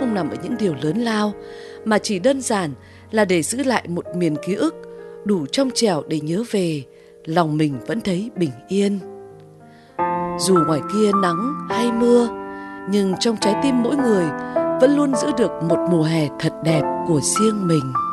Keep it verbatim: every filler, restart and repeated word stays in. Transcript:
không nằm ở những điều lớn lao, mà chỉ đơn giản là để giữ lại một miền ký ức đủ trong trẻo để nhớ về, lòng mình vẫn thấy bình yên. Dù ngoài kia nắng hay mưa, nhưng trong trái tim mỗi người vẫn luôn giữ được một mùa hè thật đẹp của riêng mình.